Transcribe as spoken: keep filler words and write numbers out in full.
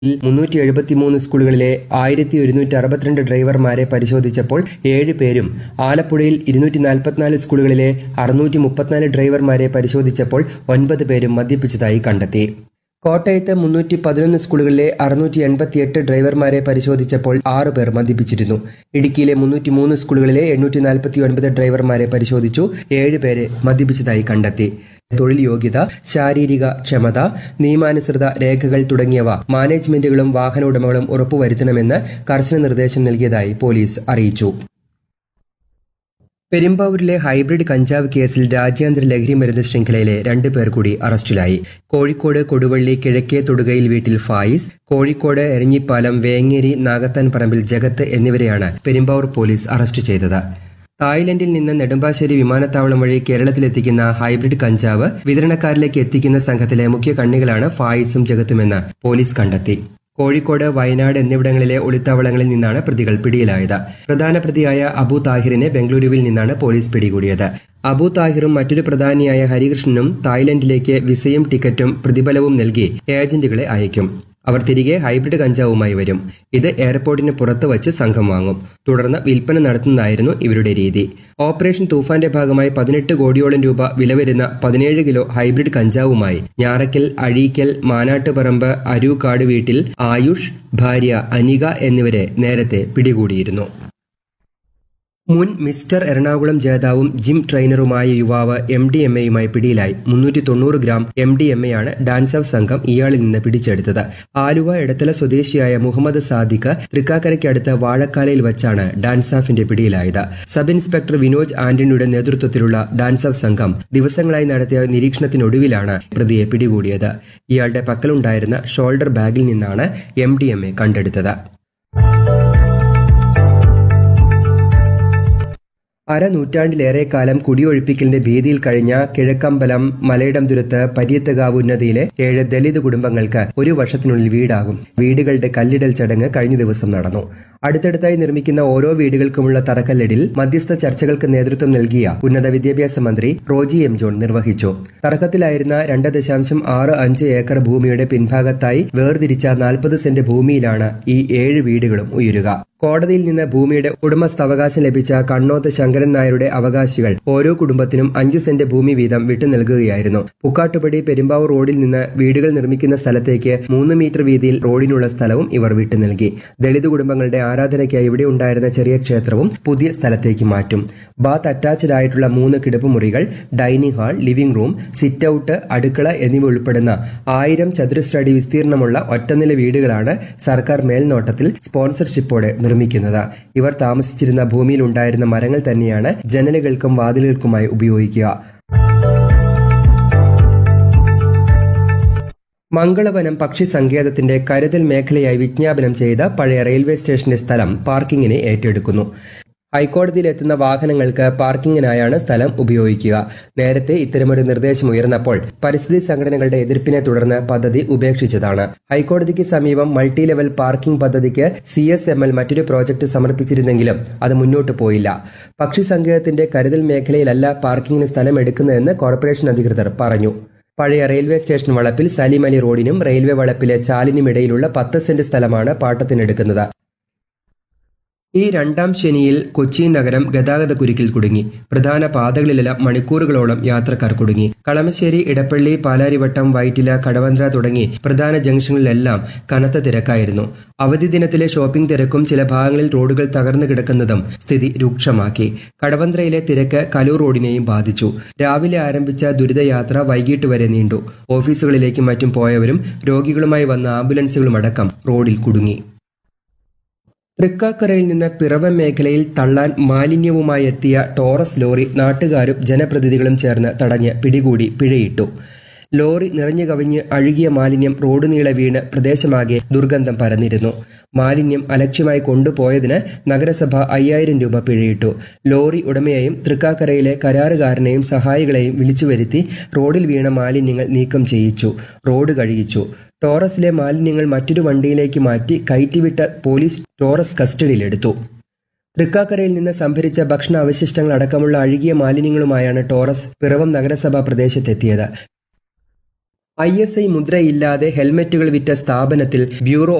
മുന്നൂറ്റി എഴുപത്തിമൂന്ന് സ്കൂളുകളിലെ ആയിരത്തി ഒരുന്നൂറ്റി അറുപത്തിരണ്ട് ഡ്രൈവർമാരെ പരിശോധിച്ചപ്പോൾ ഏഴ് പേരും, ആലപ്പുഴയിൽ ഇരുന്നൂറ്റി നാൽപ്പത്തിനാല് സ്കൂളുകളിലെ അറുന്നൂറ്റി മുപ്പത്തിനാല് ഡ്രൈവർമാരെ പരിശോധിച്ചപ്പോൾ ഒൻപത് പേരും മദ്യപിച്ചതായി കണ്ടെത്തി. കോട്ടയത്ത് മുന്നൂറ്റി പതിനൊന്ന് സ്കൂളുകളിലെ അറുന്നൂറ്റി എൺപത്തിയെട്ട് ഡ്രൈവർമാരെ പരിശോധിച്ചപ്പോൾ ആറ് പേർ മദ്യപിച്ചിരുന്നു. ഇടുക്കിയിലെ മുന്നൂറ്റി മൂന്ന് സ്കൂളുകളിലെ എണ്ണൂറ്റി നാൽപ്പത്തി ഒൻപത് ഡ്രൈവർമാരെ പരിശോധിച്ചു. ഏഴ് പേരെ മദ്യപിച്ചതായി കണ്ടെത്തി. തൊഴിൽ യോഗ്യത, ശാരീരിക ക്ഷമത, നിയമാനുസൃത രേഖകൾ തുടങ്ങിയവ മാനേജ്മെന്റുകളും വാഹന ഉടമകളും ഉറപ്പുവരുത്തണമെന്ന് കർശന നിർദ്ദേശം നൽകിയതായി പോലീസ് അറിയിച്ചു. പെരുമ്പാവൂരിലെ ഹൈബ്രിഡ് കഞ്ചാവ് കേസിൽ രാജ്യാന്തര ലഹരിമരുന്ന് ശൃംഖലയിലെ രണ്ട് പേർ കൂടി അറസ്റ്റിലായി. കോഴിക്കോട് കൊടുവള്ളി കിഴക്കേ തൊടുകയിൽ വീട്ടിൽ ഫായിസ്, കോഴിക്കോട് എരഞ്ഞിപ്പാലം വേങ്ങേരി നാഗത്താൻ പറമ്പിൽ ജഗത്ത് എന്നിവരെയാണ് പെരുമ്പാവൂർ പോലീസ് അറസ്റ്റ് ചെയ്തത്. തായ്ലൻഡിൽ നിന്ന് നെടുമ്പാശ്ശേരി വിമാനത്താവളം വഴി കേരളത്തിലെത്തിക്കുന്ന ഹൈബ്രിഡ് കഞ്ചാവ് വിതരണക്കാരിലേക്ക് എത്തിക്കുന്ന സംഘത്തിലെ മുഖ്യ കണ്ണികളാണ് ഫായിസും ജഗത്തുമെന്ന് പോലീസ് കണ്ടെത്തി. കോഴിക്കോട്, വയനാട് എന്നിവിടങ്ങളിലെ ഒളിത്താവളങ്ങളിൽ നിന്നാണ് പ്രതികൾ പിടിയിലായത്. പ്രധാന പ്രതിയായ അബു താഹിറിനെ ബംഗളൂരുവിൽ നിന്നാണ് പോലീസ് പിടികൂടിയത്. അബു താഹിറും മറ്റൊരു പ്രധാനിയായ ഹരികൃഷ്ണനും തായ്ലൻഡിലേക്ക് വിസയും ടിക്കറ്റും പ്രതിഫലവും നൽകി ഏജന്റുകളെ അയക്കും. അവർ തിരികെ ഹൈബ്രിഡ് കഞ്ചാവുമായി വരും. ഇത് എയർപോർട്ടിന് പുറത്ത് വച്ച് സംഘം വാങ്ങും. തുടർന്ന് വിൽപ്പന നടത്തുന്നതായിരുന്നു ഇവരുടെ രീതി. ഓപ്പറേഷൻ തൂഫാന്റെ ഭാഗമായി പതിനെട്ട് കോടിയോളം രൂപ വില വരുന്ന പതിനേഴ് കിലോ ഹൈബ്രിഡ് കഞ്ചാവുമായി ഞാറക്കൽ, അഴീക്കൽ, മാനാട്ടുപറമ്പ്, അരൂക്കാട് വീട്ടിൽ ആയുഷ്, ഭാര്യ അനിക എന്നിവരെ നേരത്തെ പിടികൂടിയിരുന്നു. മുൻ മിസ്റ്റർ എറണാകുളം ജേതാവും ജിം ട്രെയിനറുമായ യുവാവ് എം ഡി എം എയുമായി പിടിയിലായി. മുന്നൂറ്റി തൊണ്ണൂറ് gram M D M എയാണ് dance of സംഘം ഇയാളിൽ നിന്ന് പിടിച്ചെടുത്തത്. ആലുവ എടത്തല സ്വദേശിയായ മുഹമ്മദ് സാദിഖ് തൃക്കാക്കരയ്ക്കടുത്ത് വാഴക്കാലയിൽ വച്ചാണ് ഡാൻസ് ഓഫിന്റെ പിടിയിലായത്. സബ് ഇൻസ്പെക്ടർ വിനോജ് ആന്റണിയുടെ നേതൃത്വത്തിലുള്ള ഡാൻസ് ഓഫ് സംഘം ദിവസങ്ങളായി നടത്തിയ നിരീക്ഷണത്തിനൊടുവിലാണ് പ്രതിയെ പിടികൂടിയത്. ഇയാളുടെ പക്കലുണ്ടായിരുന്ന ഷോൾഡർ ബാഗിൽ നിന്നാണ് എം ഡി എം എ കണ്ടെടുത്തത്. അരനൂറ്റാണ്ടിലേറെക്കാലം കുടിയൊഴിപ്പിക്കലിന്റെ ഭീതിയിൽ കഴിഞ്ഞ കിഴക്കമ്പലം മലയിടംതുരുത്ത് പര്യത്തുകാവ് ഉന്നതിയിലെ ഏഴ് ദലിത് കുടുംബങ്ങൾക്ക് ഒരു വർഷത്തിനുള്ളിൽ വീടാകും. വീടുകളുടെ കല്ലിടൽ ചടങ്ങ് കഴിഞ്ഞ ദിവസം നടന്നു. അടുത്തടുത്തായി നിർമ്മിക്കുന്ന ഓരോ വീടുകൾക്കുമുള്ള തറക്കല്ലിടിൽ മധ്യസ്ഥ ചർച്ചകൾക്ക് നേതൃത്വം നൽകിയ ഉന്നത വിദ്യാഭ്യാസ മന്ത്രി റോജി എം ജോൺ നിർവഹിച്ചു. തർക്കത്തിലായിരുന്ന രണ്ട് ദശാംശം ആറ് അഞ്ച് ഏക്കർ ഭൂമിയുടെ പിൻഭാഗത്തായി വേർതിരിച്ച നാൽപ്പത് സെന്റ് ഭൂമിയിലാണ് ഈ ഏഴ് വീടുകളും ഉയരുക. കോടതിയിൽ നിന്ന് ഭൂമിയുടെ ഉടമസ്ഥാവകാശം ലഭിച്ച കണ്ണോത്ത് ശങ്കരൻ നായരുടെ അവകാശികൾ ഓരോ കുടുംബത്തിനും അഞ്ച് സെന്റ് ഭൂമി വീതം വിട്ടു നൽകുകയായിരുന്നു. പുക്കാട്ടുപടി പെരുമ്പാവൂർ റോഡിൽ നിന്ന് വീടുകൾ നിർമ്മിക്കുന്ന സ്ഥലത്തേക്ക് മൂന്ന് മീറ്റർ വീതിയിൽ റോഡിനുള്ള സ്ഥലവും ഇവർ വിട്ടു നൽകി. ദളിത് കുടുംബങ്ങളുടെ ആരാധനയ്ക്കായി ഇവിടെ ഉണ്ടായിരുന്ന ചെറിയ ക്ഷേത്രവും പുതിയ സ്ഥലത്തേക്ക് മാറ്റും. ബാത്ത് അറ്റാച്ച്ഡ് ആയിട്ടുള്ള മൂന്ന് കിടപ്പുമുറികൾ, dining hall, living room, sit out, അടുക്കള എന്നിവ ഉൾപ്പെടുന്ന ആയിരം ചതുരശ്ര അടി വിസ്തീർണമുള്ള ഒറ്റനില വീടുകളാണ് സർക്കാർ മേൽനോട്ടത്തിൽ സ്പോൺസർഷിപ്പോടെ നിർമ്മിക്കുന്നത്. ഇവർ താമസിച്ചിരുന്ന ഭൂമിയിൽ ഉണ്ടായിരുന്ന മരങ്ങൾ തന്നെയാണ് ജനലുകൾക്കും വാതിലുകൾക്കുമായി ഉപയോഗിക്കുക. മംഗളവനം പക്ഷി സങ്കേതത്തിന്റെ കരുതൽ മേഖലയായി വിജ്ഞാപനം ചെയ്ത പഴയ റെയിൽവേ സ്റ്റേഷന്റെ സ്ഥലം പാർക്കിങ്ങിന് ഏറ്റെടുക്കുന്നു. ഹൈക്കോടതിയിലെത്തുന്ന വാഹനങ്ങൾക്ക് പാർക്കിങ്ങിനായാണ് സ്ഥലം ഉപയോഗിക്കുക. നേരത്തെ ഇത്തരമൊരു നിർദ്ദേശം ഉയർന്നപ്പോൾ പരിസ്ഥിതി സംഘടനകളുടെ എതിർപ്പിനെ തുടർന്ന് പദ്ധതി ഉപേക്ഷിച്ചതാണ്. ഹൈക്കോടതിക്ക് സമീപം മൾട്ടി ലെവൽ പാർക്കിംഗ് പദ്ധതിക്ക് സി എസ് എം എൽ മറ്റൊരു പ്രോജക്ട് സമർപ്പിച്ചിരുന്നെങ്കിലും അത് മുന്നോട്ട് പോയില്ല. പക്ഷി സങ്കേതത്തിന്റെ കരുതൽ മേഖലയിലല്ല പാർക്കിങ്ങിന് സ്ഥലം എടുക്കുന്നതെന്ന് കോർപ്പറേഷൻ അധികൃതർ പറഞ്ഞു. പഴയ റെയിൽവേ സ്റ്റേഷൻ വളപ്പിൽ സലീം അലി റോഡിനും റെയിൽവേ വളപ്പിലെ ചാലിനുമിടയിലുള്ള പത്ത് സെന്റ് സ്ഥലമാണ് പാട്ടത്തിനെടുക്കുന്നത്. ഈ രണ്ടാം ശനിയിൽ കൊച്ചി നഗരം ഗതാഗതക്കുരുക്കിൽ കുടുങ്ങി. പ്രധാന പാതകളിലെല്ലാം മണിക്കൂറുകളോളം യാത്രക്കാർ കുടുങ്ങി. കളമശ്ശേരി, ഇടപ്പള്ളി, പാലാരിവട്ടം, വൈറ്റില, കടവന്ത്ര തുടങ്ങി പ്രധാന ജംഗ്ഷനിലെല്ലാം കനത്ത തിരക്കായിരുന്നു. അവധി ദിനത്തിലെ ഷോപ്പിംഗ് തിരക്കും ചില ഭാഗങ്ങളിൽ റോഡുകൾ തകർന്നു കിടക്കുന്നതും സ്ഥിതി രൂക്ഷമാക്കി. കടവന്ത്രയിലെ തിരക്ക് കലൂർ റോഡിനെയും ബാധിച്ചു. രാവിലെ ആരംഭിച്ച ദുരിതയാത്ര വൈകിട്ട് വരെ നീണ്ടു. ഓഫീസുകളിലേക്കും മറ്റും പോയവരും രോഗികളുമായി വന്ന ആംബുലൻസുകളുമടക്കം റോഡിൽ കുടുങ്ങി. തൃക്കാക്കരയിൽ നിന്ന് പിറവം മേഖലയിൽ തള്ളാൻ മാലിന്യവുമായി എത്തിയ ടോറസ് ലോറി നാട്ടുകാരും ജനപ്രതിനിധികളും ചേർന്ന് തടഞ്ഞ് പിടികൂടി പിഴയിട്ടു. ലോറി നിറഞ്ഞു കവിഞ്ഞ് അഴുകിയ മാലിന്യം റോഡ് നീളെ വീണ് പ്രദേശമാകെ ദുർഗന്ധം പരന്നിരുന്നു. മാലിന്യം അലക്ഷ്യമായി കൊണ്ടുപോയതിന് നഗരസഭ അയ്യായിരം രൂപ പിഴയിട്ടു. ലോറി ഉടമയെയും തൃക്കാക്കരയിലെ കരാറുകാരനെയും സഹായികളെയും വിളിച്ചുവരുത്തി റോഡിൽ വീണ മാലിന്യങ്ങൾ നീക്കം ചെയ്യിച്ചു. റോഡ് കഴുകിച്ചു. ടോറസിലെ മാലിന്യങ്ങൾ മറ്റൊരു വണ്ടിയിലേക്ക് മാറ്റി കയറ്റിവിട്ട പോലീസ് ടോറസ് കസ്റ്റഡിയിലെടുത്തു. തൃക്കാക്കരയിൽ നിന്ന് സംഭരിച്ച ഭക്ഷണ അവശിഷ്ടങ്ങൾ അടക്കമുള്ള അഴുകിയ മാലിന്യങ്ങളുമായാണ് ടോറസ് പിറവം നഗരസഭാ പ്രദേശത്തെത്തിയത്. ഐ എസ് ഐ മുദ്രയില്ലാതെ ഹെൽമറ്റുകൾ വിറ്റ സ്ഥാപനത്തിൽ ബ്യൂറോ